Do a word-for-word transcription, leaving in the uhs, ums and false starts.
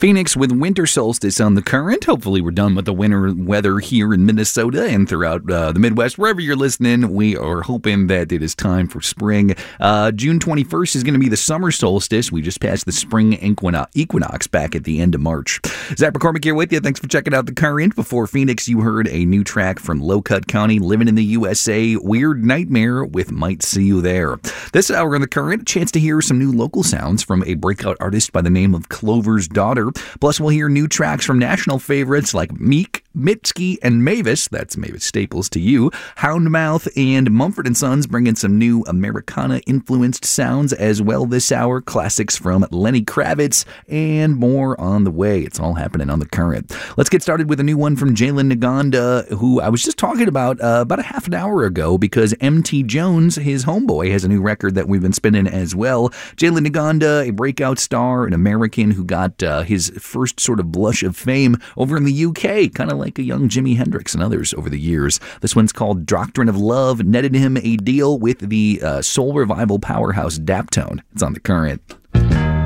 Phoenix with winter solstice on the current. Hopefully we're done with the winter weather here in Minnesota and throughout uh, the Midwest. Wherever you're listening, we are hoping that it is time for spring. Uh, June twenty-first is going to be the summer solstice. We just passed the spring equinox back at the end of March. Zach McCormick here with you. Thanks for checking out the current. Before Phoenix, you heard a new track from Low Cut County, Living in the U S A, Weird Nightmare with Might See You There. This hour on the current, a chance to hear some new local sounds from a breakout artist by the name of Clover's Daughter. Plus, we'll hear new tracks from national favorites like Meek, Mitski, and Mavis. That's Mavis Staples to you. Houndmouth and Mumford and Sons bringing some new Americana-influenced sounds as well this hour. Classics from Lenny Kravitz and more on the way. It's all happening on the current. Let's get started with a new one from Jalen Naganda, who I was just talking about uh, about a half an hour ago because M T Jones, his homeboy, has a new record that we've been spinning as well. Jalen Naganda, a breakout star, an American who got uh, his first sort of blush of fame over in the U K, kind of like a young Jimi Hendrix and others over the years. This one's called Doctrine of Love, netted him a deal with the uh, soul revival powerhouse Daptone. It's on the current.